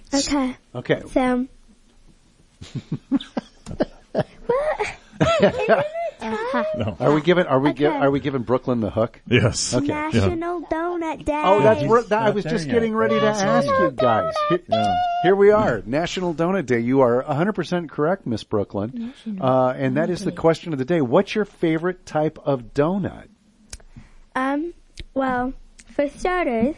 Okay. Okay. So. No. Are we giving Brooklyn the hook? Yes. Okay. National Donut Day. Oh, that's He's I not was there just yet. getting ready to ask you guys. Here we are, National Donut Day. You are 100% correct, Miss Brooklyn. And that is the question of the day. What's your favorite type of donut? Well, for starters,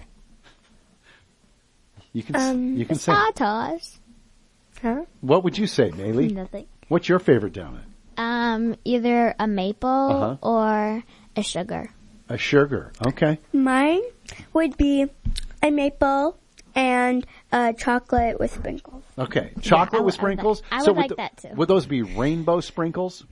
You can say. Tatas. huh? What would you say, Maylee? Nothing. What's your favorite donut? Either a maple or a sugar. A sugar. Okay. Mine would be a maple and chocolate with sprinkles. Okay. Chocolate I with would- sprinkles. I would So like that too. Would those be rainbow sprinkles?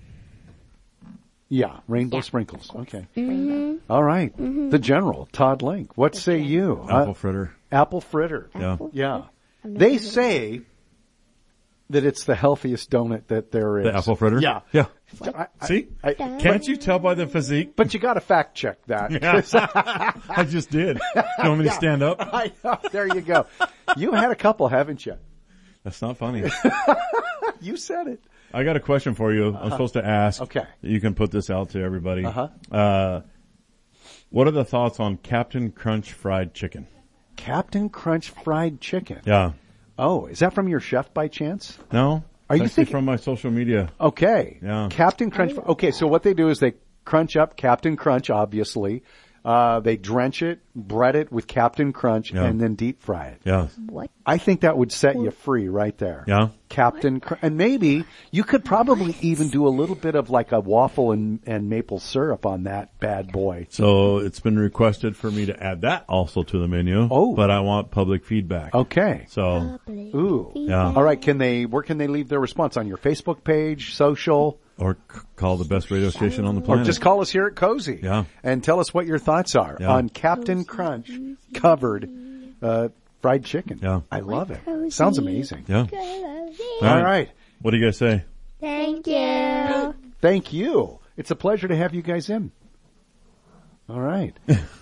Yeah, rainbow sprinkles. Okay. All right. The General, Todd Link. What say you? Apple fritter. Apple fritter. Yeah. Yeah. They say that it's the healthiest donut that there is. The apple fritter? Yeah. Yeah. I- See? I- Can't you tell by the physique? but you got to fact check that. I just did. You want me to stand up? I know. There you go. You had a couple, haven't you? That's not funny. You said it. I got a question for you. I'm supposed to ask. Okay. You can put this out to everybody. Uh-huh. What are the thoughts on Captain Crunch fried chicken? Captain Crunch fried chicken. Yeah. Oh, is that from your chef by chance? No? Are you It's actually thinking- from my social media? Okay. Yeah. Captain Crunch. Okay, so what they do is they crunch up Captain Crunch, obviously. They drench it, bread it with Captain Crunch, Yeah. and then deep fry it. Yeah. What? I think that would set you free right there. Yeah. Captain Crunch. And maybe you could probably even do a little bit of like a waffle and maple syrup on that bad boy. So it's been requested for me to add that also to the menu. Oh. But I want public feedback. Okay. So, Ooh. yeah. All right. Where can they leave their response? On your Facebook page, social? Or call the best radio station on the Or planet. just call us here at Cozy. Yeah. And tell us what your thoughts are Yeah. on Captain Crunch covered fried chicken. Yeah. I love it. Sounds amazing. Yeah. All right. What do you guys say? Thank you. Thank you. It's a pleasure to have you guys in. All right.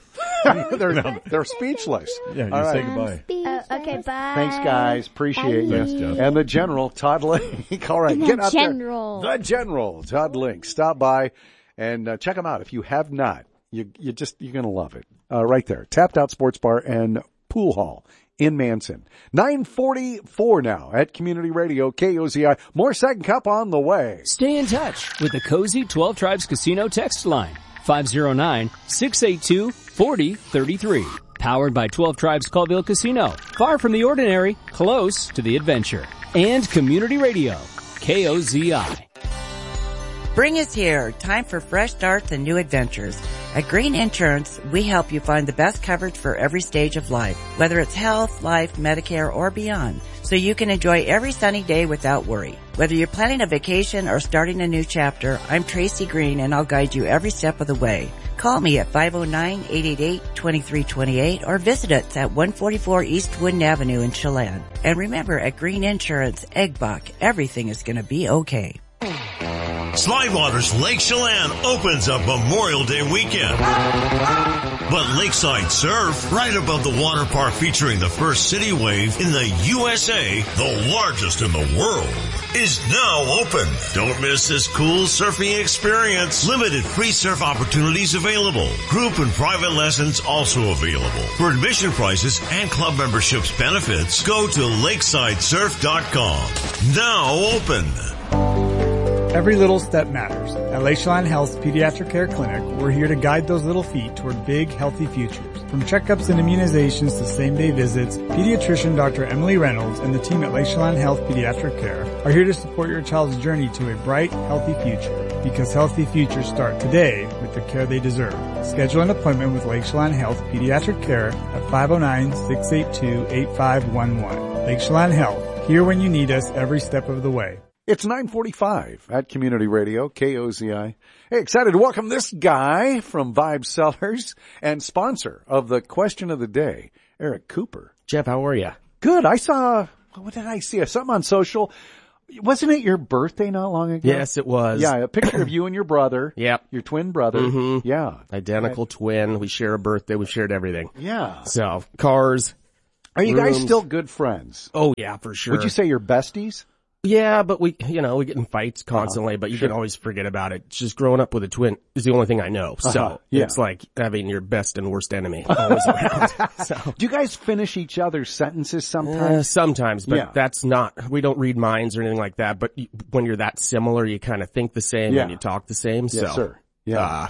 They're speechless. Yeah, you All say right. goodbye. Okay, bye. Thanks, guys. Appreciate you. Thanks, Jeff. And the General, Todd Link. All right, get out General. there. The General, Todd Link. Stop by and check him out. If you have not, you're going to love it. Right there. Tapped Out Sports Bar and Pool Hall in Manson. 9:44 now at Community Radio, KOZI. More Second Cup on the way. Stay in touch with the Cozy 12 Tribes Casino text line. 509-682-4033. Powered by 12 Tribes Colville Casino. Far from the ordinary, close to the adventure. And Community Radio, KOZI. Spring is here. Time for fresh starts and new adventures. At Green Insurance, we help you find the best coverage for every stage of life, whether it's health, life, Medicare, or beyond, so you can enjoy every sunny day without worry. Whether you're planning a vacation or starting a new chapter, I'm Tracy Green, and I'll guide you every step of the way. Call me at 509-888-2328 or visit us at 144 East Wooden Avenue in Chelan. And remember, at Green Insurance, Eggbach, everything is going to be okay. Slidewaters Lake Chelan opens up Memorial Day weekend. But Lakeside Surf, right above the water park featuring the first city wave in the USA, the largest in the world, is now open. Don't miss this cool surfing experience. Limited free surf opportunities available. Group and private lessons also available. For admission prices and club memberships benefits, go to lakesidesurf.com. Now open. Every little step matters. At Lake Chelan Health's Pediatric Care Clinic, we're here to guide those little feet toward big, healthy futures. From checkups and immunizations to same-day visits, pediatrician Dr. Emily Reynolds and the team at Lake Chelan Health Pediatric Care are here to support your child's journey to a bright, healthy future. Because healthy futures start today with the care they deserve. Schedule an appointment with Lake Chelan Health Pediatric Care at 509-682-8511. Lake Chelan Health, here when you need us every step of the way. It's 9:45 at Community Radio, KOZI. Hey, excited to welcome this guy from Vibe Cellars and sponsor of the question of the day, Eric Cooper. Jeff, how are you? Good. I saw, what did I see? Something on social. Wasn't it your birthday not long ago? Yes, it was. Yeah, a picture of you and your brother. Yep. Your twin brother. Mm-hmm. Yeah. Identical twin. We share a birthday. We shared everything. Yeah. So, cars. Are you guys rooms. still good friends? Oh yeah, for sure. Would you say you're besties? Yeah, but we get in fights constantly, but you can always forget about it. It's just growing up with a twin is the only thing I know. So it's like having your best and worst enemy always around. So. Do you guys finish each other's sentences sometimes? Sometimes, but that's not, we don't read minds or anything like that. But when you're that similar, you kind of think the same and you talk the same. Yes, sir. Yeah.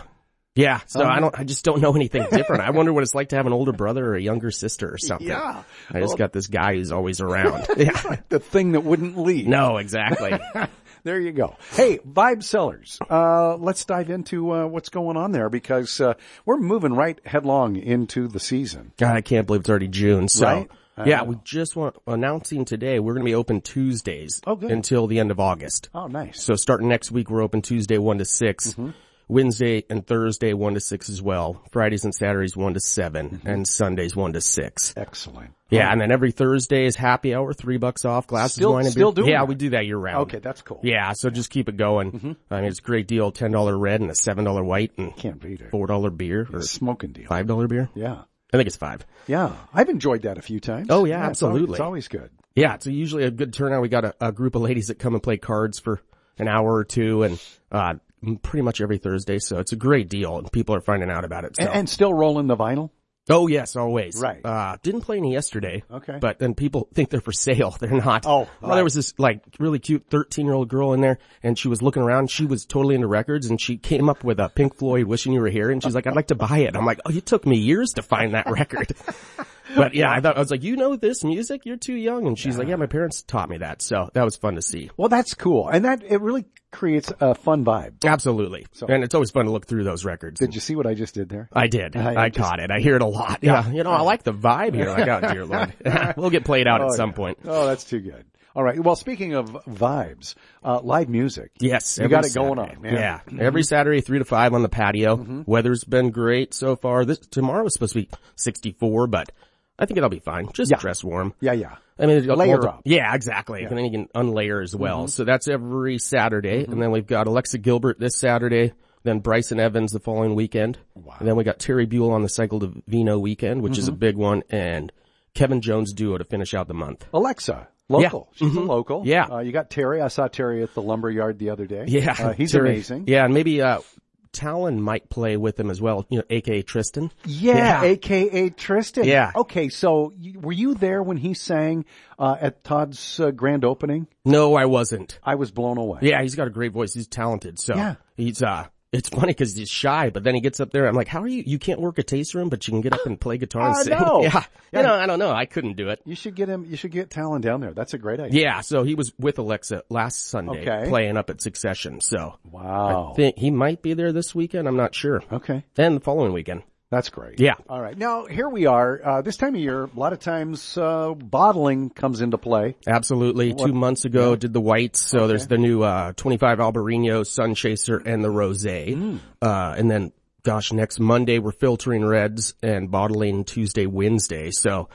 So I just don't know anything different. I wonder what it's like to have an older brother or a younger sister or something. Yeah. I just got this guy who's always around. Yeah. The thing that wouldn't leave. No, exactly. There you go. Hey, Vibe Cellars. Let's dive into what's going on there because we're moving right headlong into the season. God, I can't believe it's already June. So, right? we just announcing today we're going to be open Tuesdays good. until the end of August. Oh, nice. So starting next week, we're open Tuesday 1 to 6. Mm-hmm. Wednesday and Thursday 1 to 6 as well. Fridays and Saturdays 1 to 7, and Sundays 1 to 6. Excellent. Yeah, and then every Thursday is happy hour, $3 off, glasses of wine and beer. Still doing that? We do that year round. Okay, that's cool. Yeah, so just keep it going. Mm-hmm. I mean, it's a great deal, $10 red and a $7 white and can't beat it. $4 beer or smoking deal. $5 beer. Yeah. I think it's $5. Yeah, I've enjoyed that a few times. Oh yeah, absolutely. It's always good. Yeah, it's usually a good turnout. We got a group of ladies that come and play cards for an hour or two and, pretty much every Thursday, so it's a great deal, and people are finding out about it. So. And still rolling the vinyl? Oh, yes, always. Right. Didn't play any yesterday. Okay. But then people think they're for sale. They're not. Oh, well, there was this, really cute 13-year-old girl in there, and she was looking around. She was totally into records, and she came up with a Pink Floyd Wishing You Were Here, and she's like, I'd like to buy it. I'm like, oh, it took me years to find that record. But yeah, I was like, you know this music? You're too young. And she's like, yeah, my parents taught me that. So that was fun to see. Well, that's cool. And it really creates a fun vibe. Absolutely. So, and it's always fun to look through those records. Did you see what I just did there? I did. I caught it. I hear it a lot. Yeah. I like the vibe here. Like, oh, dear Lord. We'll get played out at some point. Oh, that's too good. All right. Well, speaking of vibes, live music. Yes. You got it going on, man. Yeah. Every Saturday, 3 to 5 on the patio. Mm-hmm. Weather's been great so far. Tomorrow is supposed to be 64, but I think it'll be fine. Just dress warm. Yeah. I mean, layer up. Yeah, exactly. Yeah. And then you can unlayer as well. Mm-hmm. So that's every Saturday. Mm-hmm. And then we've got Alexa Gilbert this Saturday. Then Bryson Evans the following weekend. Wow. And then we got Terry Buell on the Cycle to Vino weekend, which is a big one. And Kevin Jones Duo to finish out the month. Alexa. Local. Yeah. She's a local. Yeah. You got Terry. I saw Terry at the Lumberyard the other day. Yeah. He's Terry, amazing. Yeah. And maybe, Talon might play with him as well, a.k.a. Tristan. Yeah, a.k.a. Tristan. Yeah. Okay, so were you there when he sang at Todd's grand opening? No, I wasn't. I was blown away. Yeah, he's got a great voice. He's talented. So he's it's funny because he's shy, but then he gets up there. I'm like, how are you? You can't work a taste room, but you can get up and play guitar and sing. No. Yeah. I don't know. I couldn't do it. You should get Talon down there. That's a great idea. Yeah. So he was with Alexa last Sunday playing up at Succession. So wow. I think he might be there this weekend. I'm not sure. Okay. And the following weekend. That's great. Yeah. All right. Now, here we are. This time of year, a lot of times bottling comes into play. Absolutely. 2 months ago, did the whites. So there's the new 25 Albarino, Sun Chaser, and the Rosé. And then, next Monday, we're filtering reds and bottling Tuesday, Wednesday. So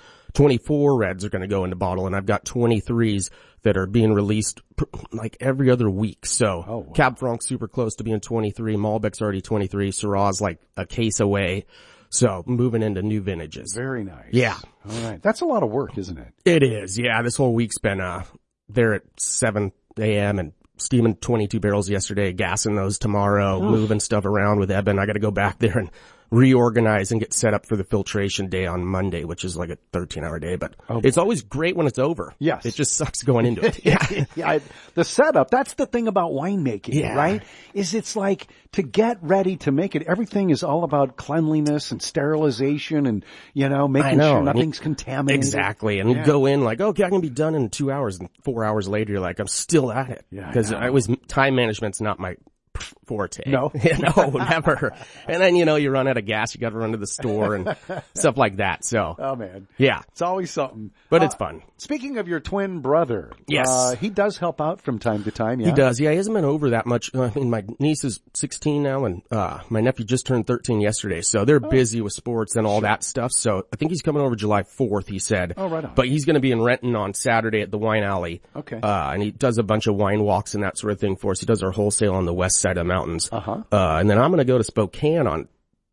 24 reds are going to go into bottle, and I've got 23s that are being released like every other week. So Cab Franc's super close to being 23. Malbec's already 23. Syrah's like a case away. So moving into new vintages. Very nice. Yeah. All right. That's a lot of work, isn't it? It is. Yeah. This whole week's been there at 7 a.m. and steaming 22 barrels yesterday, gassing those tomorrow, moving stuff around with Eben. I got to go back there and reorganize and get set up for the filtration day on Monday, which is like a 13-hour day, but it's always great when it's over. Yes. It just sucks going into it. Yeah. The setup, that's the thing about winemaking, right? Is it's like to get ready to make it, everything is all about cleanliness and sterilization and, making sure nothing's contaminated. Exactly. And you go in like, okay, I can be done in 2 hours, and 4 hours later you're like, I'm still at it. Yeah. Because time management's not my forte. No. No, never. And then, you run out of gas, you got to run to the store and stuff like that. So. Oh man. Yeah. It's always something. But it's fun. Speaking of your twin brother. Yes. He does help out from time to time, yeah? He does. Yeah, he hasn't been over that much. I mean, my niece is 16 now and, my nephew just turned 13 yesterday. So they're busy with sports and all that stuff. So I think he's coming over July 4th, he said. Oh, right on. But he's going to be in Renton on Saturday at the Wine Alley. Okay. And he does a bunch of wine walks and that sort of thing for us. He does our wholesale on the west side of the mountains. Uh-huh. And then I'm going to go to Spokane on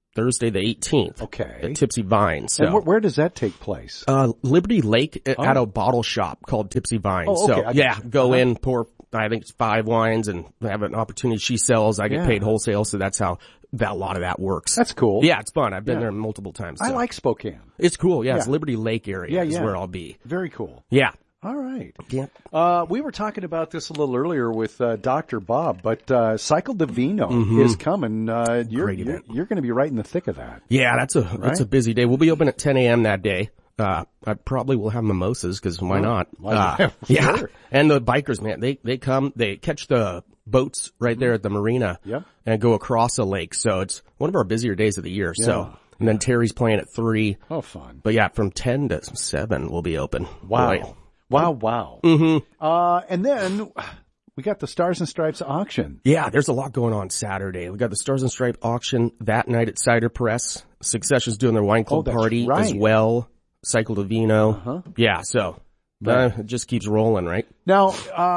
Thursday the 18th. Okay. At Tipsy Vine. So. And where does that take place? Liberty Lake at a bottle shop called Tipsy Vine. Oh, okay. So, yeah, go in, pour, I think it's 5 wines and have an opportunity. She sells, I get paid wholesale, so that's how a lot of that works. That's cool. Yeah, it's fun. I've been there multiple times. So. I like Spokane. It's cool. Yeah, it's Liberty Lake area is where I'll be. Very cool. Yeah. All right. Yeah. We were talking about this a little earlier with Dr. Bob, but Cycle Divino is coming. You're going to be right in the thick of that. Yeah, that's a busy day. We'll be open at 10 a.m. that day. I probably will have mimosas because why not? Yeah. Sure. And the bikers, man, they come, they catch the boats right there at the marina and go across a lake. So it's one of our busier days of the year. Yeah. So, and then Terry's playing at 3. Oh, fun. But yeah, from 10 to 7 we'll be open. Wow. Boy. Wow. Mm-hmm. And then we got the Stars and Stripes auction. Yeah, there's a lot going on Saturday. We got the Stars and Stripes auction that night at Cider Press. Succession's doing their wine club party as well. Cycle Divino. Yeah, so it just keeps rolling, right? Now,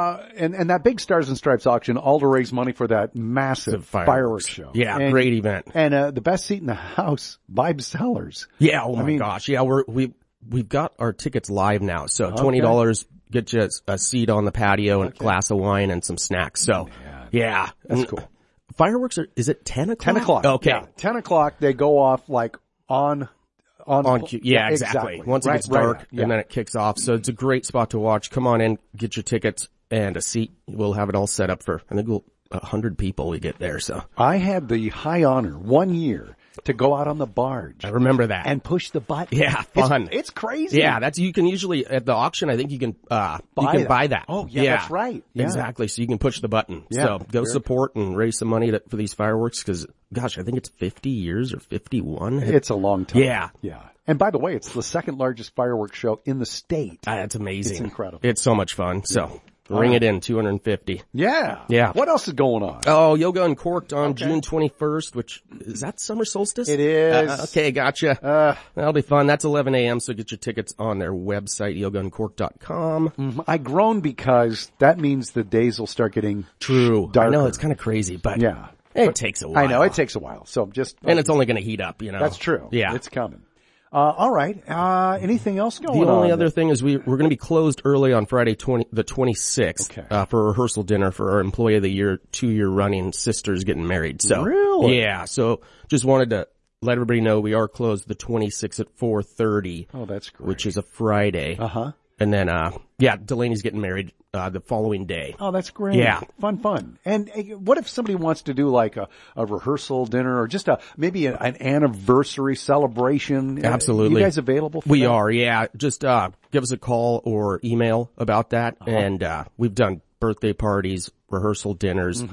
and that big Stars and Stripes auction, all to raise money for that massive fireworks show. Yeah, great event. And the best seat in the house, Vibe Cellars. Yeah, oh my gosh. Yeah, we've got our tickets live now. So $20 get you a seat on the patio and a glass of wine and some snacks. So yeah, that's cool. Fireworks is it 10 o'clock? 10 o'clock. Okay. Yeah, 10 o'clock. They go off like on cue. Yeah, exactly. Once it gets dark and then it kicks off. So it's a great spot to watch. Come on in, get your tickets and a seat. We'll have it all set up for, I think 100 people we get there. So I had the high honor 1 year to go out on the barge. I remember that. And push the button. Yeah, fun. It's crazy. Yeah, you can usually, at the auction, I think you can buy that. Oh, yeah, that's right. Yeah. Exactly. So you can push the button. Yeah, so go support and raise some money for these fireworks because, gosh, I think it's 50 years or 51. It's a long time. Yeah. Yeah. And by the way, it's the second largest fireworks show in the state. That's amazing. It's incredible. It's so much fun. So. Ring it in, 250. Yeah. Yeah. What else is going on? Oh, Yoga Uncorked on June 21st, which, is that summer solstice? It is. Okay, gotcha. That'll be fun. That's 11 a.m., so get your tickets on their website, yogauncorked.com. I groan because that means the days will start getting darker. I know, it's kind of crazy, but it takes a while. I know, it takes a while. So and it's only going to heat up, you know. That's true. Yeah. It's coming. All right. Anything else going on? The only other thing is we're going to be closed early on Friday, the 26th, for a rehearsal dinner for our Employee of the Year 2-year running sisters getting married. So, really? Yeah. So just wanted to let everybody know we are closed the 26th at 4:30. Oh, that's great. Which is a Friday. And then, Delaney's getting married, the following day. Oh, that's great. Yeah. Fun. And what if somebody wants to do like a rehearsal dinner or just maybe an anniversary celebration? Absolutely. You guys available for We that? are, yeah. Just, give us a call or email about that. And, we've done birthday parties, rehearsal dinners,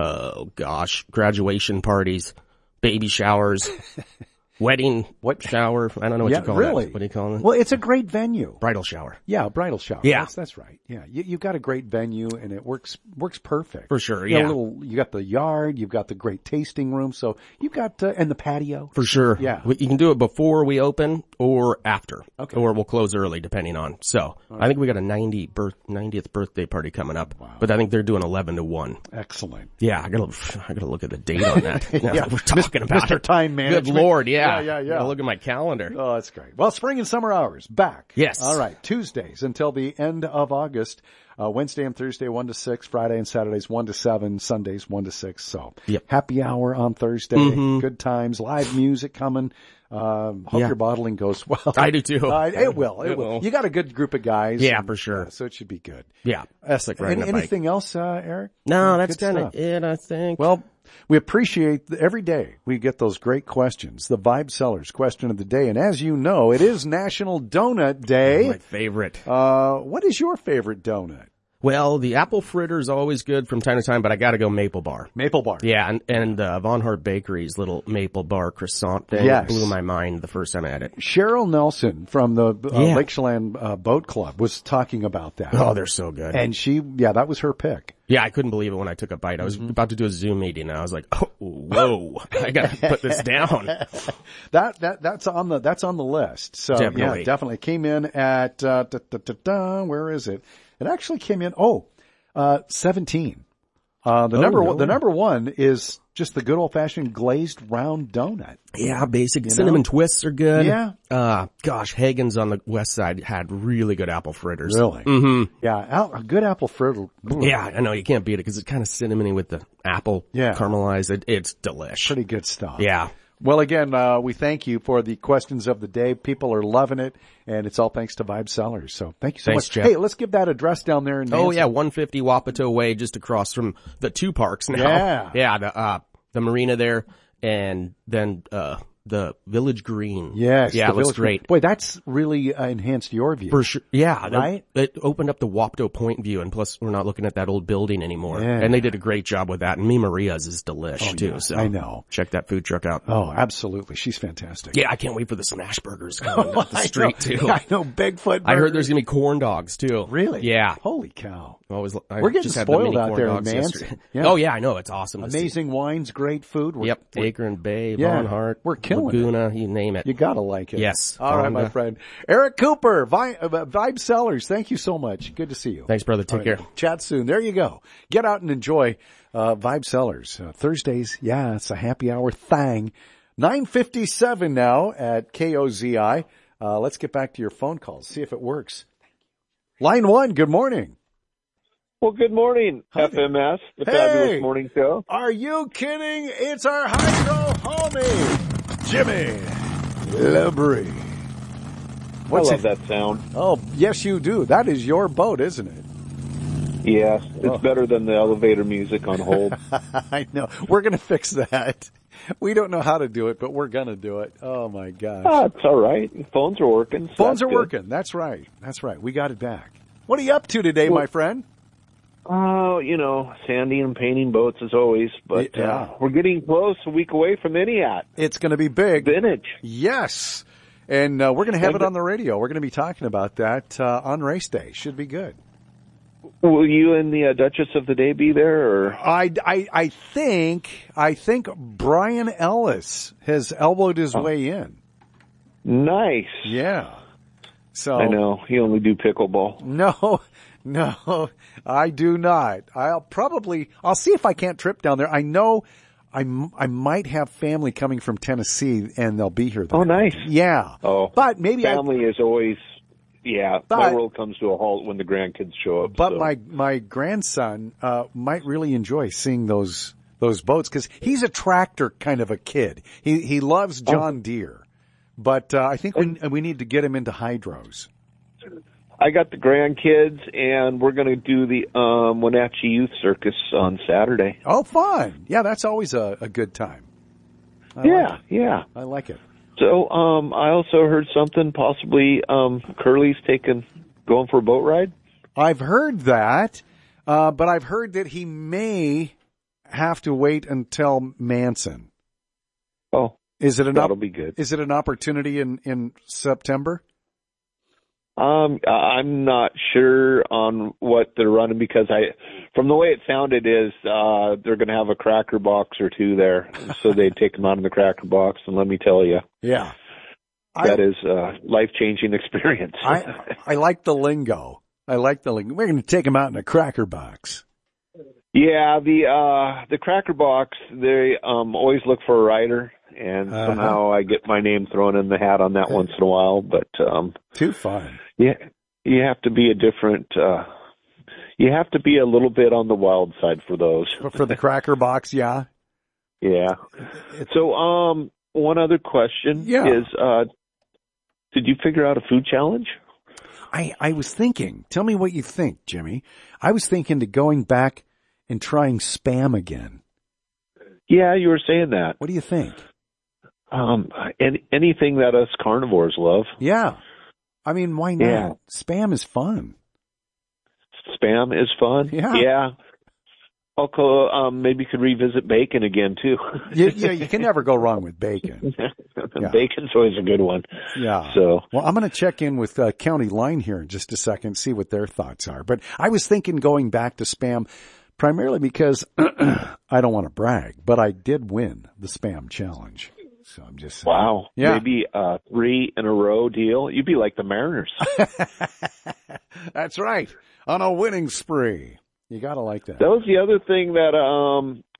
graduation parties, baby showers. Wedding shower. I don't know what you call really? that. What do you call it? Well, it's a great venue. Bridal shower. Yeah, bridal shower. Yeah. That's right. Yeah. You've got a great venue and it works perfect. For sure, You got the yard, you've got the great tasting room, so you've got, and the patio. For sure. Yeah. You can do it before we open or after. Okay. Or we'll close early depending on. So, I think we got a 90th birthday party coming up. Wow. But I think they're doing 11 to 1. Excellent. Yeah, I gotta look at the date on that. Yeah. We're talking about Mr. Time Management. Good Lord, yeah. Yeah. Look at my calendar. Oh, that's great. Well, spring and summer hours back. Yes. All right. Tuesdays until the end of August. Wednesday and Thursday 1 to 6. Friday and Saturdays 1 to 7. Sundays 1 to 6. So happy hour on Thursday. Good times. Live music coming. Hope your bottling goes well. I do too. It will. You got a good group of guys. Yeah, for sure. So it should be good. Yeah. That's like riding a bike. Anything else, Eric? No, that's kind of it, I think. Well, we appreciate every day we get those great questions. The Vibe Cellars question of the day. And as you know, it is National Donut Day. My favorite. What is your favorite donut? Well, the apple fritter is always good from time to time, but I gotta go Maple Bar. Maple Bar. Yeah, and Von Hart Bakery's little Maple Bar croissant thing blew my mind the first time I had it. Cheryl Nelson from the Lake Chelan Boat Club was talking about that. Oh, they're so good. And that was her pick. Yeah, I couldn't believe it when I took a bite. I was about to do a Zoom meeting and I was like, oh, whoa, I gotta put this down. That's on the list. So definitely. Yeah, definitely came in at, where is it? It actually came in, 17. The number one is just the good old-fashioned glazed round donut. Yeah, basic cinnamon twists are good. Yeah. Gosh, Hagen's on the west side had really good apple fritters. Really? Mm-hmm. Yeah, a good apple fritter. Yeah, I know, you can't beat it because it's kind of cinnamony with the apple caramelized. It's delish. Pretty good stuff. Yeah. Well, again, we thank you for the questions of the day. People are loving it, and it's all thanks to Vibe Cellars. So thank you so much. Jeff. Hey, let's give that address down there in Manson. Oh, yeah, 150 Wapato Way, just across from the two parks now. Yeah. Yeah, the marina there, and then the Village Green. Yes. Yeah, it looks great. Boy, that's really enhanced your view. For sure. Yeah. Right? It opened up the Wapto Point view, and plus we're not looking at that old building anymore. Yeah. And they did a great job with that. And Mi Maria's is delish, too. Yeah, So I know. Check that food truck out. Oh, absolutely. She's fantastic. Yeah, I can't wait for the smash burgers coming up the street, too. Yeah, I know. Bigfoot burgers. I heard there's going to be corn dogs, too. Really? Yeah. Holy cow. We're getting spoiled out there in Manson. Yeah. Oh, yeah, I know. It's awesome. Amazing wines, great food. Acre and Bay, Yeah, Bonhart, we're killing Laguna, you name it. You gotta like it. Yes. All right, my friend. Eric Cooper, Vibe Cellars, thank you so much. Good to see you. Thanks, brother. Take care. Chat soon. There you go. Get out and enjoy Vibe Cellars. Thursdays, yeah, it's a happy hour thing. 9:57 now at KOZI. Let's get back to your phone calls, see if it works. Line 1, good morning. Well, good morning, FMS, the Fabulous Morning Show. Are you kidding? It's our hydro homie, Jimmy Labrie. I love that sound. Oh, yes, you do. That is your boat, isn't it? Yes, it's better than the elevator music on hold. I know. We're going to fix that. We don't know how to do it, but we're going to do it. Oh, my gosh. It's all right. Phones are working. So Phones are working. That's right. That's right. We got it back. What are you up to today, my friend? Oh, sanding and painting boats as always, but we're getting close, a week away from INEAT. It's going to be big. Vintage. Yes. And we're going to have it on the radio. We're going to be talking about that on race day. Should be good. Will you and the Duchess of the Day be there? Or I think Brian Ellis has elbowed his way in. Nice. Yeah. So I know. He only do pickleball. No, I do not. I'll see if I can't trip down there. I know I might have family coming from Tennessee and they'll be here. Oh, nice. Yeah. Oh, but maybe family is always, my world comes to a halt when the grandkids show up. But my grandson, might really enjoy seeing those boats because he's a tractor kind of a kid. He loves John Deere, but, I think we need to get him into hydros. I got the grandkids, and we're going to do the Wenatchee Youth Circus on Saturday. Oh, fun! Yeah, that's always a good time. Yeah. I like it. So, I also heard something possibly Curly's going for a boat ride. I've heard that, but I've heard that he may have to wait until Manson. Oh, that'll be good. Is it an opportunity in September? I'm not sure on what they're running because from the way it sounded is, they're going to have a cracker box or two there. So they take them out in the cracker box. And let me tell you. Yeah. That is a life-changing experience. I like the lingo. We're going to take them out in a cracker box. Yeah. The cracker box, they, always look for a rider. And somehow I get my name thrown in the hat on that once in a while, but, too fun. Yeah, you have to be you have to be a little bit on the wild side for those. For the cracker box, yeah. Yeah. So, one other question is, did you figure out a food challenge? I was thinking, tell me what you think, Jimmy. I was thinking to going back and trying Spam again. Yeah, you were saying that. What do you think? Anything that us carnivores love. Yeah. I mean, why not? Yeah. Spam is fun. Spam is fun? Yeah. Also, maybe you could revisit bacon again, too. You can never go wrong with bacon. Yeah. Bacon's always a good one. Yeah. So, well, I'm going to check in with County Line here in just a second, see what their thoughts are. But I was thinking going back to Spam primarily because I don't want to brag, but I did win the Spam challenge. So I'm just saying. Wow. Yeah. Maybe a 3 in a row deal. You'd be like the Mariners. That's right. On a winning spree. You gotta like that. That was the other thing that,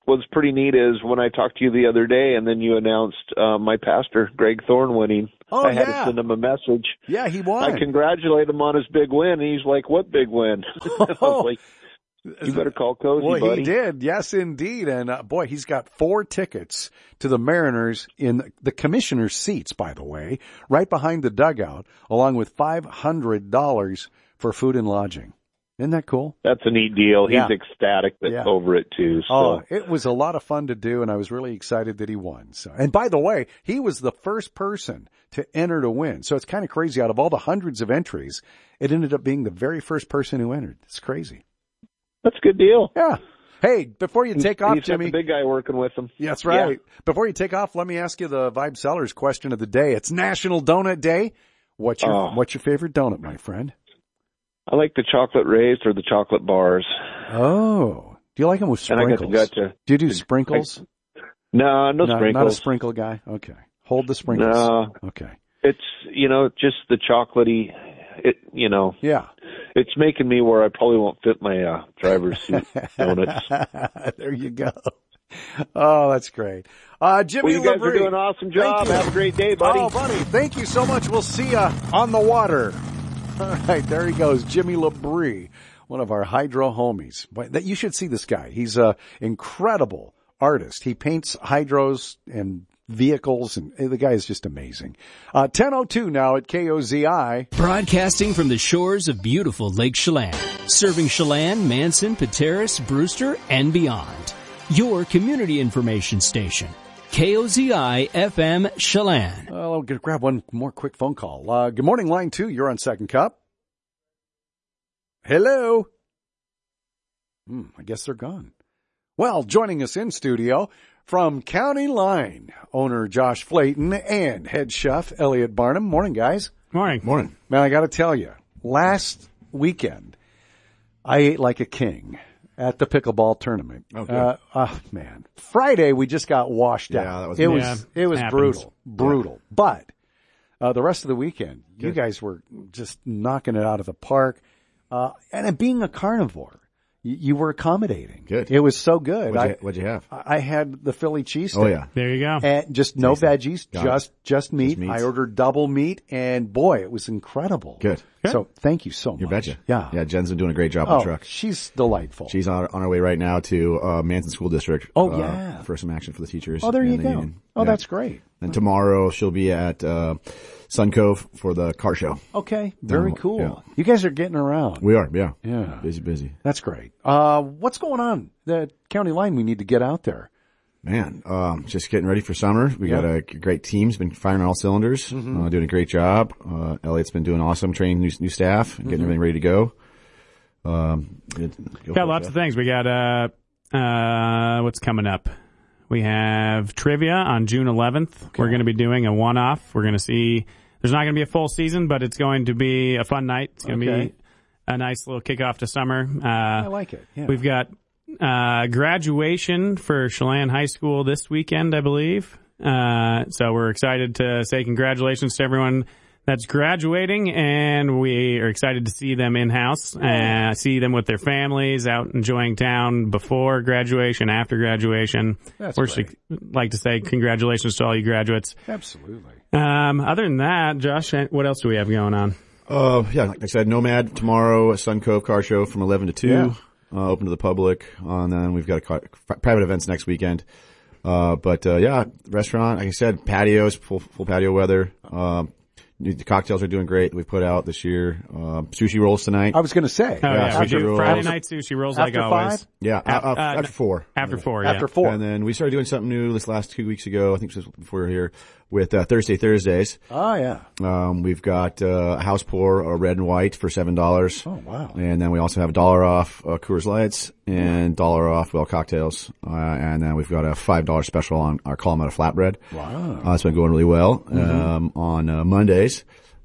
was pretty neat is when I talked to you the other day, and then you announced my pastor, Greg Thorne, winning. Oh, I had to send him a message. Yeah, he won. I congratulate him on his big win, and he's like, "What big win?" I was like, "You better call Cozy, well, buddy." He did. Yes, indeed. And boy, he's got 4 tickets to the Mariners in the commissioner's seats, by the way, right behind the dugout, along with $500 for food and lodging. Isn't that cool? That's a neat deal. He's Yeah. ecstatic over it too. So. Oh, it was a lot of fun to do, and I was really excited that he won. So, and by the way, he was the first person to enter to win. So it's kind of crazy. Out of all the hundreds of entries, it ended up being the very first person who entered. It's crazy. That's a good deal. Yeah. Hey, before you take off, he's got Jimmy. the big guy working with him. Yeah, that's right. Yeah. Before you take off, let me ask you the Vibe Sellers question of the day. It's National Donut Day. What's your favorite donut, my friend? I like the chocolate raised or the chocolate bars. Oh, do you like them with sprinkles? And I got do you do sprinkles? No sprinkles. Not a sprinkle guy. Okay, hold the sprinkles. No. Okay. It's just the chocolatey. Yeah. It's making me where I probably won't fit my driver's seat donuts. There you go. Oh, that's great. Jimmy you guys LaBrie, are doing an awesome job. Have a great day, buddy. Oh, buddy, thank you so much. We'll see you on the water. All right, there he goes, Jimmy LaBrie, one of our hydro homies. But you should see this guy. He's an incredible artist. He paints hydros and vehicles, and the guy is just amazing. 10:02 now at KOZI. Broadcasting from the shores of beautiful Lake Chelan, serving Chelan, Manson, Pateros, Brewster, and beyond. Your community information station. KOZI FM Chelan. Well, I'll grab one more quick phone call. Good morning, line 2. You're on Second Cup. Hello. I guess they're gone. Well, joining us in studio from County Line, owner Josh Flayton and head chef Elliot Barnum. Morning, guys. Morning. Morning. Man, I got to tell you, last weekend I ate like a king at the pickleball tournament. Okay. Man. Friday we just got washed out. It was brutal. But the rest of the weekend, you guys were just knocking it out of the park. And being a carnivore, you were accommodating. Good. It was so good. What'd you have? I had the Philly cheesesteak. Oh yeah. There you go. And just no veggies, just meat. Just I ordered double meat, and boy, it was incredible. Good. So thank you so much. You betcha. Yeah. Yeah, Jen's been doing a great job on the truck. She's delightful. She's on her way right now to Manson School District. Oh, yeah. For some action for the teachers. Oh, there you the go. union. Oh, that's great. And tomorrow she'll be at Sun Cove for the car show. Okay. Very cool. Yeah. You guys are getting around. We are, yeah. Yeah. Busy. That's great. What's going on? The County Line, we need to get out there. Man, just getting ready for summer. We got a great team. It's been firing on all cylinders. Doing a great job. Elliot's been doing awesome, training new staff, and getting everything ready to go. Got lots of things. We got, what's coming up? We have trivia on June 11th. Okay. We're going to be doing a one-off. We're going to see, there's not going to be a full season, but it's going to be a fun night. It's going to be a nice little kickoff to summer. I like it. Yeah. We've got graduation for Chelan High School this weekend, I believe. So we're excited to say congratulations to everyone that's graduating, and we are excited to see them in-house, see them with their families out enjoying town before graduation, after graduation. We're like to say congratulations to all you graduates. Absolutely. Other than that, Josh, what else do we have going on? Like I said, Nomad tomorrow, Sun Cove car show from 11 to 2. Yeah. Open to the public. And then we've got private events next weekend. Restaurant, like I said, patios, full patio weather. The cocktails are doing great. We've put out this year. Sushi rolls tonight. I was going to say. We do Friday night sushi rolls like always. 5? Yeah, after 4. After 4, yeah. After 4. And then we started doing something new this last 2 weeks ago. I think it was before we were here with Thursdays. Oh, yeah. We've got house pour, red and white for $7. Oh, wow. And then we also have $1 off Coors Lights and $1 off Well cocktails. And then we've got a $5 special on our Kalamata flatbread. Wow. It's been going really well. On Mondays,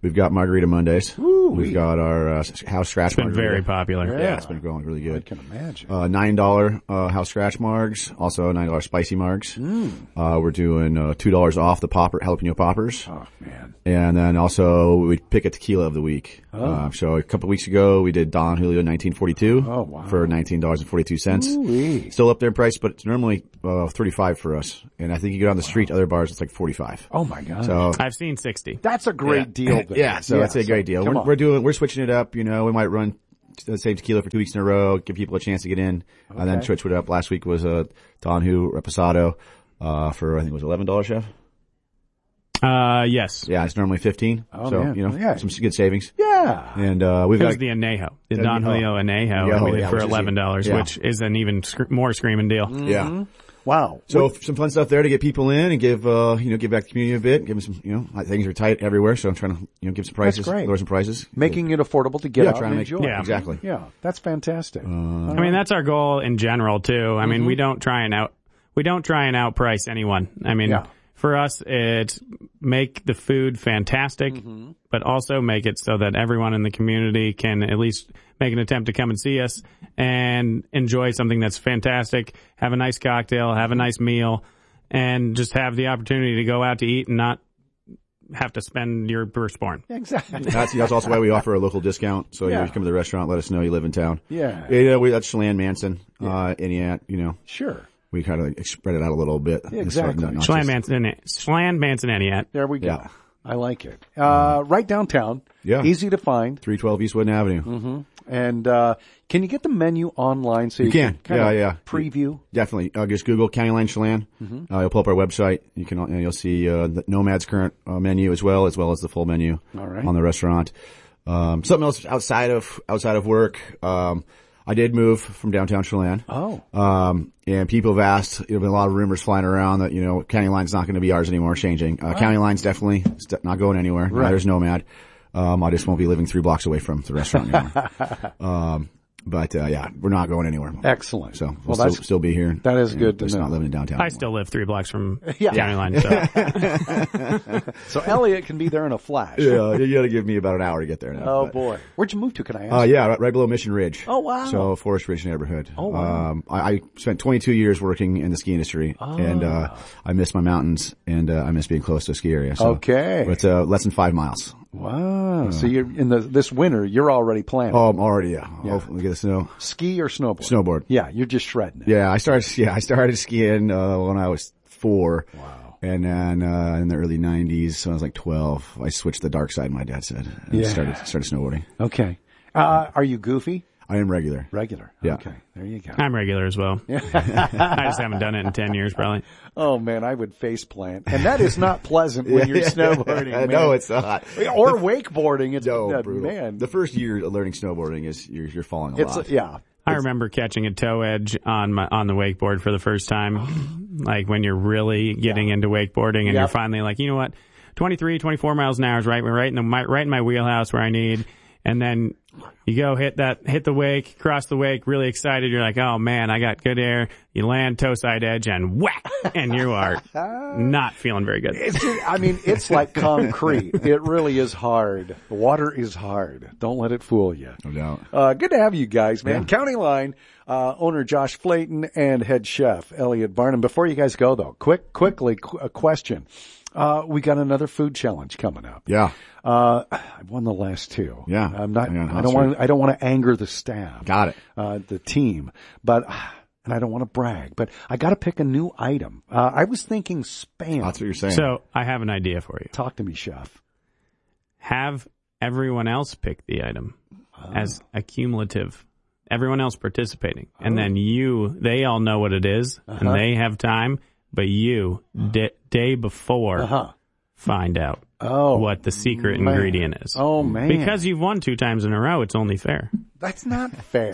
We've got Margarita Mondays. Ooh, We've got our House Scratch It's been Margarita. very popular. Yeah, it's been growing really good. I can imagine. $9 House Scratch Margs, also $9 Spicy Margs. We're doing $2 off the jalapeno poppers. Oh, man. And then also we pick a tequila of the week. So a couple of weeks ago we did Don Julio 1942 Oh, wow. for $19.42. Ooh-wee. Still up there in price, but it's normally $35 for us. And I think you go down the street to other bars, it's like $45. Oh, my God. So I've seen 60. That's a great deal. Then. yeah, so that's a great deal. Come on. We're switching it up. You know, we might run the same tequila for 2 weeks in a row, give people a chance to get in, and then switch it up. Last week was Don Who Reposado for I think it was $11, Chef. Yes. Yeah, it's normally $15. Oh, so man. you know, Yeah. some good savings. Yeah. And we've It got was the Anejo, the Don Julio Anejo, we did for $11, which is an even more screaming deal. Yeah. Wow. So some fun stuff there to get people in and give give back to the community a bit. Give them some, things are tight everywhere, so I'm trying to, give some prices, That's great. lower some prices. Making it affordable to get out trying and to make, enjoy. Yeah. Exactly. Yeah, that's fantastic. I mean, that's our goal in general too. I mean, we don't try and outprice anyone. I mean, for us, it's make the food fantastic, but also make it so that everyone in the community can at least make an attempt to come and see us and enjoy something that's fantastic, have a nice cocktail, have a nice meal, and just have the opportunity to go out to eat and not have to spend your firstborn. Exactly. That's also why we offer a local discount. So you come to the restaurant, let us know you live in town. Yeah. That's Chelan Manson, Entiat, Sure. We kind of spread it out a little bit. Exactly. Chelan Manson Entiat. There we go. Yeah. I like it. Right downtown. Yeah. Easy to find. 312 Eastwood Avenue. And can you get the menu online so you can kinda preview? Definitely. Just Google County Line Chelan. You'll pull up our website. You can, you'll see the Nomad's current menu as well as the full menu on the restaurant. Something else outside of work. I did move from downtown Chelan. And people have asked, there's been a lot of rumors flying around that, County Line's not going to be ours anymore, changing. County Line's definitely not going anywhere. Right. There's Nomad. I just won't be living 3 blocks away from the restaurant anymore. But we're not going anywhere. Excellent. So we'll still be here. That is good to just know. not living in downtown I anymore. still live 3 blocks from County Line. So. So Elliot can be there in a flash. Yeah, you got to give me about an hour to get there now. Oh, boy. Where'd you move to, can I ask? Right below Mission Ridge. Oh, wow. So Forest Ridge neighborhood. Oh, wow. I spent 22 years working in the ski industry, and I miss my mountains, and I miss being close to a ski area. So Okay. It's less than 5 miles. Wow. So you're in this winter, you're already planning. Oh, I'm already, hopefully we get the snow. Ski or snowboard? Snowboard. Yeah, you're just shredding it. Yeah, I started skiing when I was 4. Wow. And then in the early 90s, when I was like 12, I switched to the dark side, my dad said, and started snowboarding. Okay. Are you goofy? I am regular. Regular. Yeah. Okay. There you go. I'm regular as well. I just haven't done it in 10 years probably. Oh, man, I would face plant. And that is not pleasant when you're snowboarding, man. No, it's not. Or wakeboarding. It's brutal. Man. The first year of learning snowboarding is you're falling a lot. Yeah. I remember catching a toe edge on the wakeboard for the first time. Like when you're really getting into wakeboarding and you're finally like, you know what? 23, 24 miles an hour is right in my wheelhouse where I need. And then you go hit the wake, cross the wake, really excited. You're like, oh man, I got good air. You land toe side edge and whack, and you are not feeling very good. It's like concrete. It really is hard. The water is hard. Don't let it fool you. No doubt. Good to have you guys, man. Yeah. County Line, owner Josh Flayton and head chef Elliot Barnum. Before you guys go though, quickly, a question. We got another food challenge coming up. Yeah. I've won the last 2. Yeah. I don't want to anger the staff. Got it. The team, and I don't want to brag, but I got to pick a new item. I was thinking Spam. That's what you're saying. So I have an idea for you. Talk to me, chef. Have everyone else pick the item as a cumulative. Everyone else participating. And then they all know what it is and they have time, but day before, find out what the secret ingredient is. Oh, man. Because you've won 2 times in a row, it's only fair. That's not fair.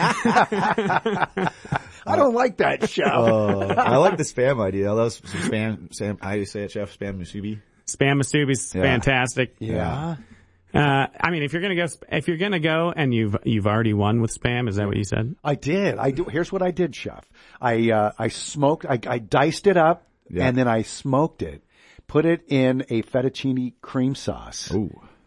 I don't like that, chef. I like the Spam idea. I love some Spam. How do you say it, Chef? Spam musubi? Spam musubi's fantastic. Yeah. I mean, if you're gonna go and you've already won with Spam, is that what you said? I did. Here's what I did, chef. I smoked, I diced it up and then I smoked it, put it in a fettuccine cream sauce. Ooh.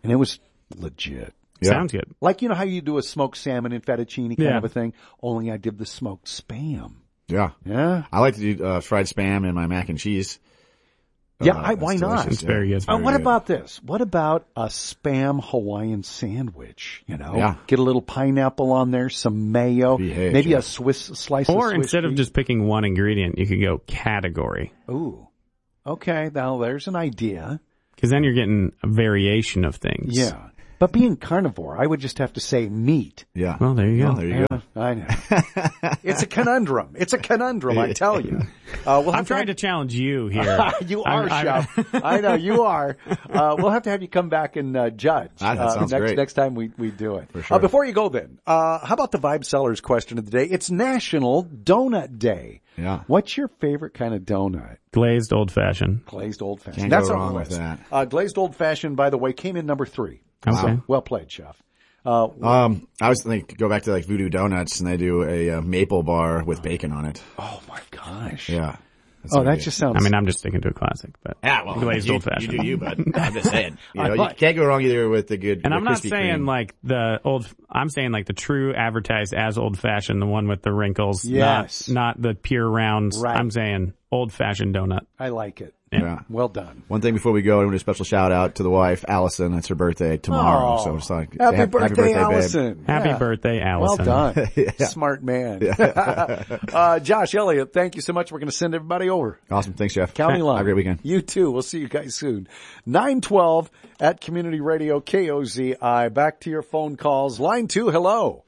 and it was legit. Yeah. Sounds good. Like, you know how you do a smoked salmon and fettuccine kind of a thing? Only I did the smoked Spam. Yeah. Yeah. I like to do fried Spam in my mac and cheese. Yeah, why not? It's very good. What about this? What about a Spam Hawaiian sandwich? You know, Yeah. Get a little pineapple on there, some mayo, maybe a Swiss slice of Swiss Or instead of cheese. just picking one ingredient, you could go category. Ooh. Okay, now there's an idea. Because then you're getting a variation of things. Yeah. But being carnivore, I would just have to say meat. Yeah. Well, there you go. Well, there you go. I know. It's a conundrum. It's a conundrum, I tell you. I'm trying to challenge you here. You are, Chef. I know, you are. We'll have to have you come back and judge That sounds great. next time we do it. For sure. Before you go then, how about the Vibe Sellers question of the day? It's National Donut Day. Yeah. What's your favorite kind of donut? Glazed old-fashioned. Glazed old-fashioned. Can't That's go on the wrong with list. that. Glazed old-fashioned, by the way, came in number 3. Okay. So, well played, Chef. I was thinking, go back to like Voodoo Donuts, and they do a maple bar with bacon on it. Oh my gosh. Yeah. That just sounds. I mean, I'm just sticking to a classic, but glazed old-fashioned. You do you, bud. I'm just saying. You can't go wrong either with the good. And I'm not Krispy saying Kreme. like I'm saying like the true advertised as old-fashioned, the one with the wrinkles. Yes. Not the pure rounds. Right. I'm saying old-fashioned donut. I like it. Yeah. Well done. One thing before we go, I want to do a special shout out to the wife, Allison. It's her birthday tomorrow. Oh, so it's like, happy birthday, babe. Allison. Happy birthday, Allison. Well done. Smart man. Josh Elliott, thank you so much. We're going to send everybody over. Awesome. Thanks, Jeff. County line. Have a great weekend. You too. We'll see you guys soon. 912 at Community Radio KOZI. Back to your phone calls. Line 2, hello.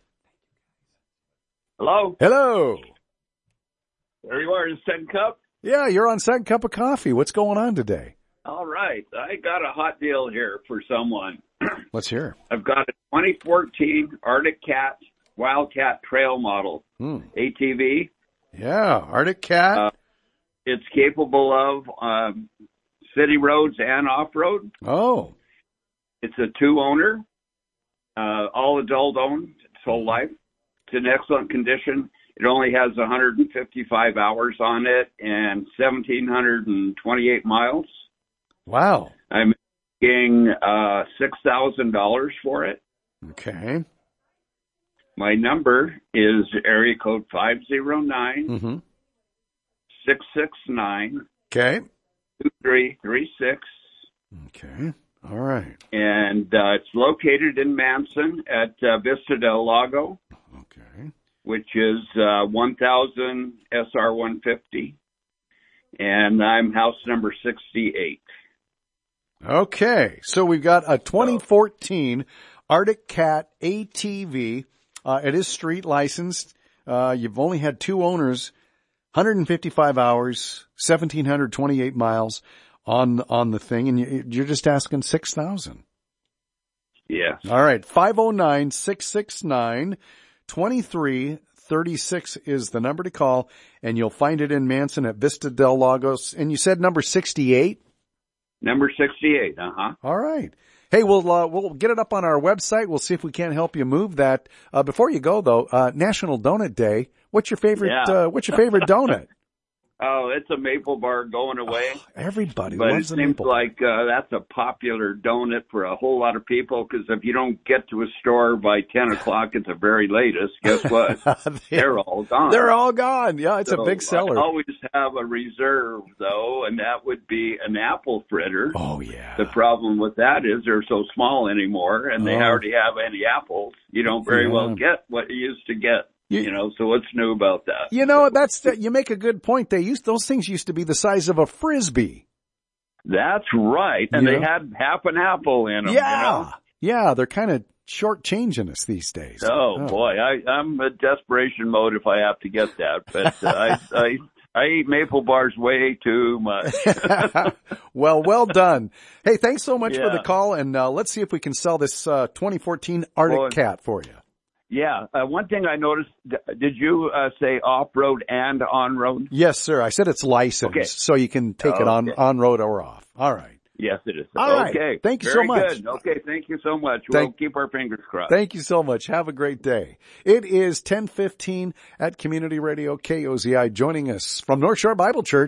Hello. Hello. There you are, the second cup. Yeah, you're on Second Cup of Coffee. What's going on today? All right. I got a hot deal here for someone. Let's hear. I've got a 2014 Arctic Cat Wildcat Trail Model ATV. Yeah, Arctic Cat. It's capable of city roads and off-road. Oh. It's a 2-owner, all adult owned, its whole life. It's in excellent condition. It only has 155 hours on it and 1,728 miles. Wow. I'm making $6,000 for it. Okay. My number is area code 509 669 Okay. 2336. Okay. All right. And it's located in Manson at Vista del Lago. Okay. Which is 1000 SR 150. And I'm house number 68. Okay. So we've got a 2014 Arctic Cat ATV. It is street licensed. You've only had 2 owners, 155 hours, 1,728 miles on the thing, and you're just asking $6,000. Yes. All right. 509-669-2336 is the number to call, and you'll find it in Manson at Vista del Lagos. And you said number 68? Number 68, All right. Hey, we'll get it up on our website. We'll see if we can't help you move that. Before you go though, National Donut Day. What's your favorite donut? Oh, it's a maple bar going away. Everybody but loves it the seems maple. like that's a popular donut for a whole lot of people because if you don't get to a store by 10 o'clock at the very latest, guess what? They're all gone. They're all gone. Yeah, it's a big seller. I always have a reserve, though, and that would be an apple fritter. Oh, yeah. The problem with that is they're so small anymore, and they hardly have any apples. You don't very well get what you used to get. So what's new about that? You make a good point. Those things used to be the size of a Frisbee. That's right. And they had half an apple in them. Yeah. Yeah, they're kind of shortchanging us these days. Oh. Boy. I'm in desperation mode if I have to get that. But I eat maple bars way too much. Well done. Hey, thanks so much for the call. And let's see if we can sell this 2014 Arctic Cat for you. Yeah. One thing I noticed, did you say off-road and on-road? Yes, sir. I said it's licensed, so you can take it on-road or off. All right. Yes, it is. All right. Okay. Thank you Very so much. Good. Okay, thank you so much. We'll keep our fingers crossed. Thank you so much. Have a great day. It is 10:15 at Community Radio KOZI. Joining us from North Shore Bible Church,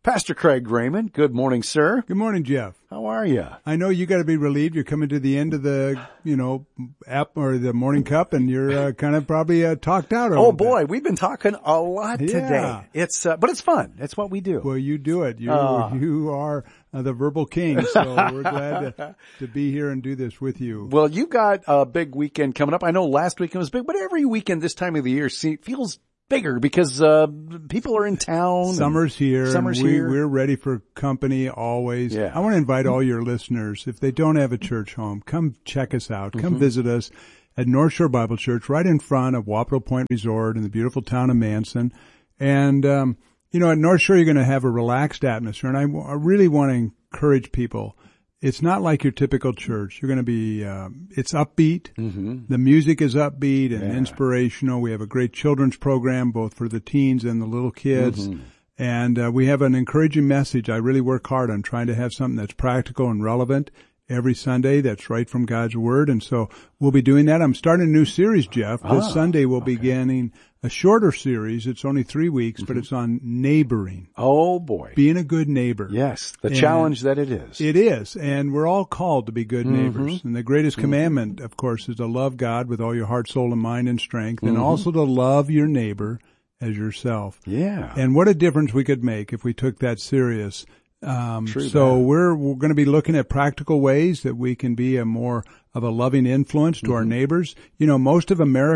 Pastor Craig Raymond, good morning, sir. Good morning, Jeff. How are you? I know you got to be relieved. You're coming to the end of the, app or the morning cup, and you're kind of probably talked out. Oh boy, we've been talking a lot today. It's but it's fun. It's what we do. Well, you do it. You are the verbal king, so we're glad to be here and do this with you. Well, you got a big weekend coming up. I know last weekend was big, but every weekend this time of the year feels bigger because people are in town. Summer's here. Here. We're ready for company always. Yeah. I want to invite all your listeners, if they don't have a church home, come check us out. Come visit us at North Shore Bible Church right in front of Wapato Point Resort in the beautiful town of Manson. And, at North Shore you're going to have a relaxed atmosphere. And I really want to encourage people. It's not like your typical church. You're going to be, it's upbeat. The music is upbeat and inspirational. We have a great children's program, both for the teens and the little kids. And, we have an encouraging message. I really work hard on trying to have something that's practical and relevant every Sunday that's right from God's Word. And so we'll be doing that. I'm starting a new series, Jeff. This Sunday we'll be beginning a shorter series. It's only 3 weeks, but it's on neighboring. Oh boy. Being a good neighbor. Yes. The challenge that it is. It is. And we're all called to be good neighbors. And the greatest commandment, of course, is to love God with all your heart, soul, and mind and strength, and also to love your neighbor as yourself. Yeah. And what a difference we could make if we took that serious. So we're going to be looking at practical ways that we can be a more of a loving influence to our neighbors. Most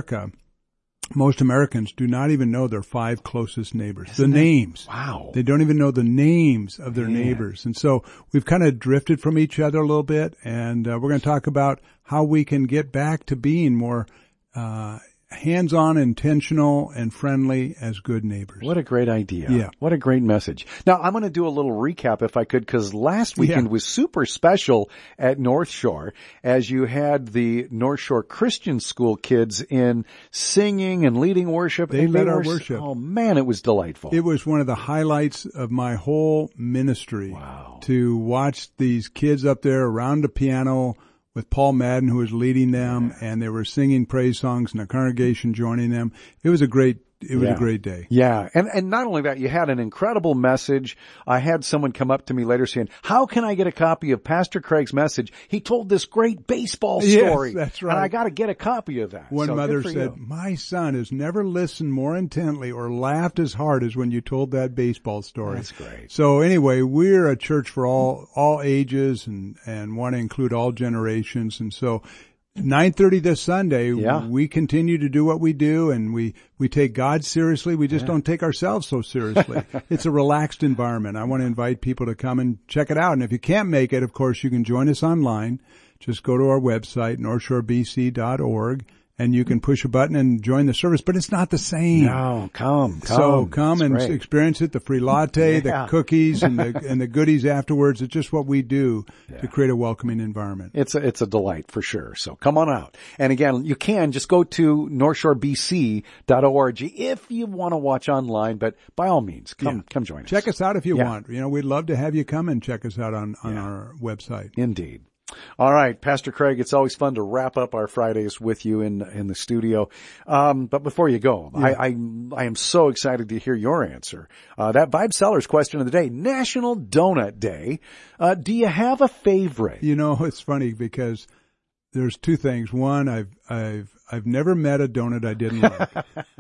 Americans do not even know their 5 closest neighbors. The names. Wow. They don't even know the names of their neighbors. And so we've kind of drifted from each other a little bit, and we're going to talk about how we can get back to being more hands-on, intentional, and friendly as good neighbors. What a great idea. Yeah. What a great message. Now, I'm going to do a little recap if I could, because last weekend was super special at North Shore as you had the North Shore Christian School kids in singing and leading worship. They led our worship. Oh, man, it was delightful. It was one of the highlights of my whole ministry. Wow. To watch these kids up there around the piano with Paul Madden, who was leading them, and they were singing praise songs and the congregation joining them. It was a great day. Yeah. And not only that, you had an incredible message. I had someone come up to me later saying, how can I get a copy of Pastor Craig's message? He told this great baseball story. Yes, that's right. And I got to get a copy of that. One mother said, my son has never listened more intently or laughed as hard as when you told that baseball story. That's great. So anyway, we're a church for all ages and want to include all generations. And so 9:30 this Sunday, we continue to do what we do, and we take God seriously. We just don't take ourselves so seriously. It's a relaxed environment. I want to invite people to come and check it out. And if you can't make it, of course, you can join us online. Just go to our website, northshorebc.org, and you can push a button and join the service, but it's not the same. No, come. So come That's and great. experience it, the free latte, the cookies, and the goodies afterwards. It's just what we do to create a welcoming environment. It's a delight for sure. So come on out. And again, you can just go to northshorebc.org if you want to watch online, but by all means, come join us. Check us out if you want. We'd love to have you come and check us out on our website. Indeed. All right, Pastor Craig, it's always fun to wrap up our Fridays with you in the studio. But before you go, I am so excited to hear your answer. That Vibe Sellers question of the day, National Donut Day. Do you have a favorite? It's funny because there's 2 things. One, I've never met a donut I didn't like.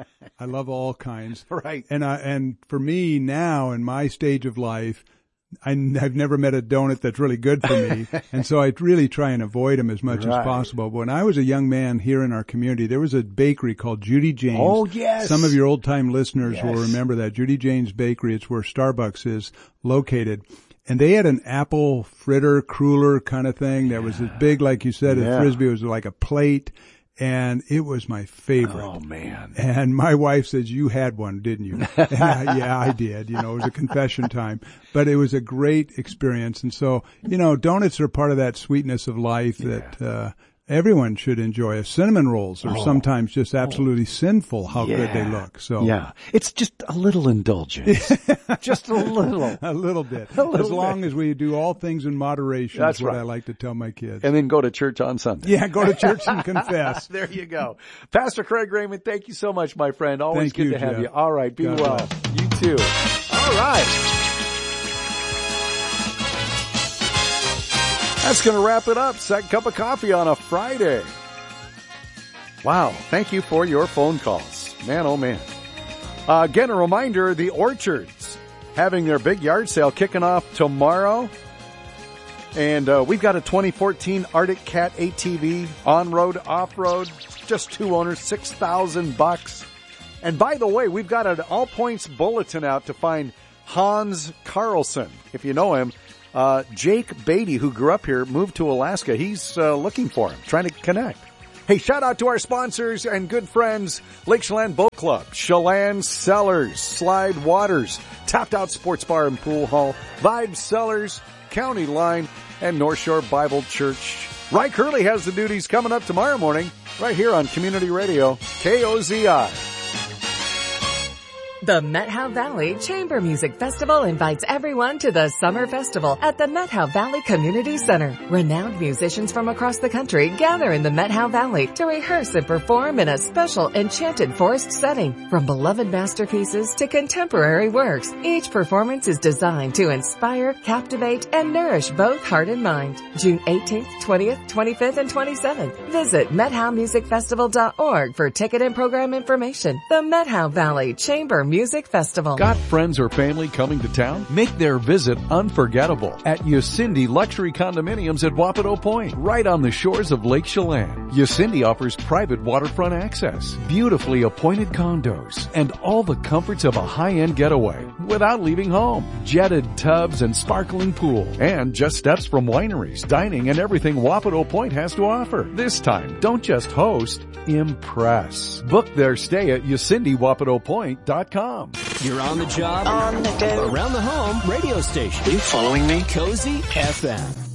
I love all kinds. Right. And for me now in my stage of life, I've never met a donut that's really good for me, and so I really try and avoid them as much as possible. But when I was a young man here in our community, there was a bakery called Judy Jane's. Oh, yes. Some of your old-time listeners will remember that. Judy Jane's Bakery, it's where Starbucks is located. And they had an apple fritter cruller kind of thing that was as big, like you said, as Frisbee. It was like a plate. And it was my favorite. Oh, man. And my wife says, you had one, didn't you? Yeah, I did. It was a confession time. But it was a great experience. And so, donuts are part of that sweetness of life that everyone should enjoy. Cinnamon rolls are sometimes just absolutely sinful how good they look. So it's just a little indulgence. Just a little. A little bit. As long as we do all things in moderation. That's what I like to tell my kids. And then go to church on Sunday. Yeah, go to church and confess. There you go. Pastor Craig Raymond, thank you so much, my friend. Always good to have you. All right, be well. You too. All right. That's going to wrap it up. Second cup of coffee on a Friday. Wow. Thank you for your phone calls. Man, oh man. Again, a reminder, the Orchards having their big yard sale kicking off tomorrow. And we've got a 2014 Arctic Cat ATV, on-road, off-road, just 2 owners, $6,000. And by the way, we've got an all-points bulletin out to find Hans Carlson. If you know him, Jake Beatty, who grew up here, moved to Alaska. He's looking for him, trying to connect. Hey, shout out to our sponsors and good friends, Lake Chelan Boat Club, Chelan Cellars, Slide Waters, Tapped Out Sports Bar and Pool Hall, Vibe Cellars, County Line, and North Shore Bible Church. Ry Curley has the duties coming up tomorrow morning, right here on Community Radio, KOZI. The Methow Valley Chamber Music Festival invites everyone to the Summer Festival at the Methow Valley Community Center. Renowned musicians from across the country gather in the Methow Valley to rehearse and perform in a special enchanted forest setting. From beloved masterpieces to contemporary works, each performance is designed to inspire, captivate, and nourish both heart and mind. June 18th, 20th, 25th, and 27th. Visit MethowMusicFestival.org for ticket and program information. The Methow Valley Chamber Music Festival. Got friends or family coming to town? Make their visit unforgettable at Yosemite Luxury Condominiums at Wapato Point, right on the shores of Lake Chelan. Yosemite offers private waterfront access, beautifully appointed condos, and all the comforts of a high-end getaway without leaving home. Jetted tubs and sparkling pool, and just steps from wineries, dining, and everything Wapato Point has to offer. This time, don't just host, impress. Book their stay at YosemiteWapatoPoint.com. You're on the job, on the go, around the home, radio station. Are you following me? Cozy FM.